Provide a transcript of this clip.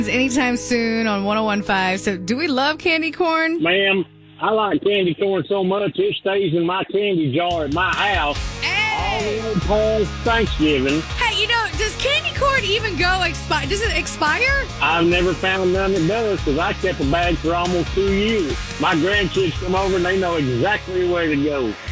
anytime soon on 101.5. So do we love candy corn? Ma'am, I like candy corn so much it stays in my candy jar at my house all the way past Thanksgiving. Hey, does candy corn even go expire? Does it expire? I've never found none that does because I kept a bag for almost 2 years. My grandkids come over and they know exactly where to go.